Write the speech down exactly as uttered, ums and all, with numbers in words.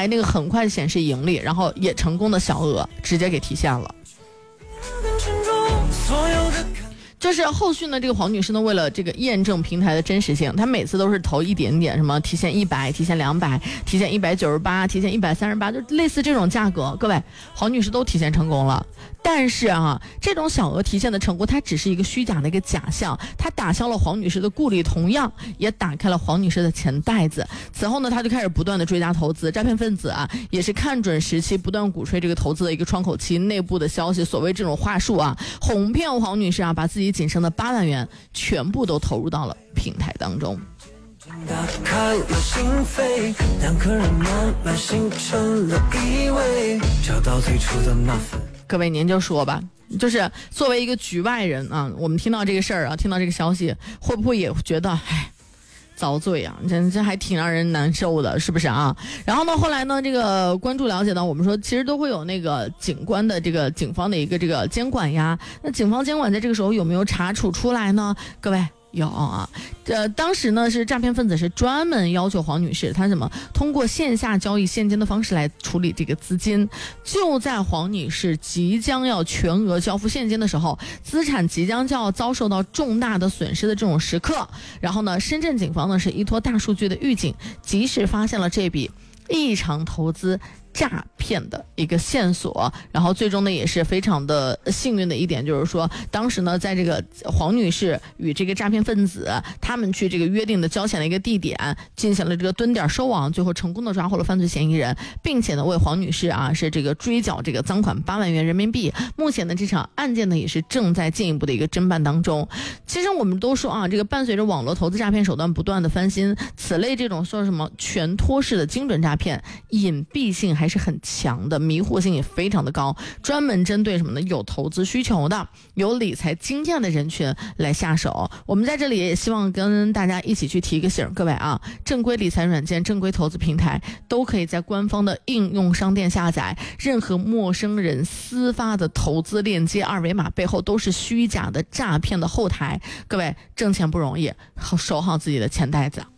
台那个很快显示盈利，然后也成功的小额直接给提现了。就是后续呢，这个黄女士呢，为了这个验证平台的真实性，她每次都是投一点点，什么提现一百、提现两百、提现一百九十八、提现一百三十八，就类似这种价格。各位，黄女士都提现成功了。但是啊，这种小额提现的成功，它只是一个虚假的一个假象，它打消了黄女士的顾虑，同样也打开了黄女士的钱袋子。此后呢，她就开始不断的追加投资，诈骗分子啊，也是看准时期，不断鼓吹这个投资的一个窗口期，内部的消息，所谓这种话术啊，哄骗黄女士啊，把自己仅剩的八万元全部都投入到了平台当中。打开了心扉，两个人慢慢形成了依偎，找到最初的那份。各位您就说吧，就是作为一个局外人啊，我们听到这个事儿啊，听到这个消息，会不会也觉得唉遭罪啊，这这还挺让人难受的，是不是啊？然后呢，后来呢，这个关注了解到，我们说其实都会有那个警官的这个警方的一个这个监管呀。那警方监管在这个时候有没有查处出来呢？各位。有啊，呃，当时呢是诈骗分子是专门要求黄女士，她怎么通过线下交易现金的方式来处理这个资金。就在黄女士即将要全额交付现金的时候，资产即将就要遭受到重大的损失的这种时刻，然后呢，深圳警方呢是依托大数据的预警，及时发现了这笔异常投资诈骗的一个线索，然后最终呢也是非常的幸运的一点，就是说当时呢在这个黄女士与这个诈骗分子他们去这个约定的交钱的一个地点进行了这个蹲点收网，最后成功的抓获了犯罪嫌疑人，并且呢为黄女士啊是这个追缴这个赃款八万元人民币。目前呢这场案件呢也是正在进一步的一个侦办当中。其实我们都说啊，这个伴随着网络投资诈骗手段不断的翻新，此类这种说什么全托式的精准诈骗隐蔽性还还是很强的，迷惑性也非常的高，专门针对什么呢？有投资需求的、有理财经验的人群来下手。我们在这里也希望跟大家一起去提个醒，各位啊，正规理财软件、正规投资平台都可以在官方的应用商店下载，任何陌生人私发的投资链接、二维码背后都是虚假的诈骗的后台。各位挣钱不容易，守好自己的钱袋子。